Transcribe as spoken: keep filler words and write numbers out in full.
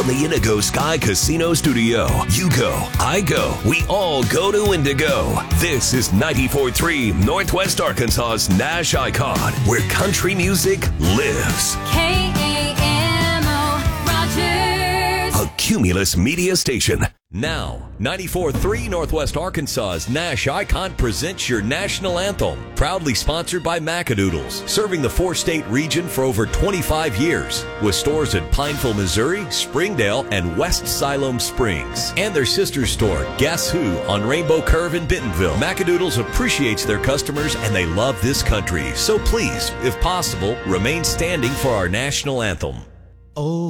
from the Indigo Sky Casino Studio. You go, I go, we all go to Indigo. This is ninety-four point three Northwest Arkansas's Nash Icon, where country music lives. K A M O Rogers. A Cumulus Media Station. Now, ninety-four point three Northwest Arkansas's Nash Icon presents your national anthem. Proudly sponsored by Macadoodles, serving the four-state region for over twenty-five years. With stores in Pineville, Missouri, Springdale, and West Siloam Springs. And their sister store, Guess Who, on Rainbow Curve in Bentonville. Macadoodles appreciates their customers and they love this country. So please, if possible, remain standing for our national anthem. Oh.